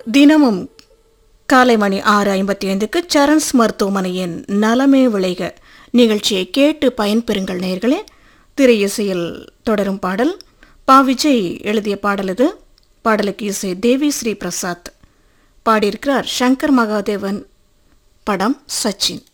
தினமும் காலை மணி 6:55க்கு சரண்ஸ் மருத்துவமனையின் நலமே விளைக நிகழ்ச்சியை கேட்டு பயன்பெறுங்கள் நேயர்களே. திரையிசையில் தொடரும் பாடல் பா. விஜய் எழுதிய பாடல் இது. பாடலுக்கு இசை தேவி ஸ்ரீ பிரசாத். பாடியிருக்கிறார் சங்கர் மகாதேவன். படம் சச்சின்.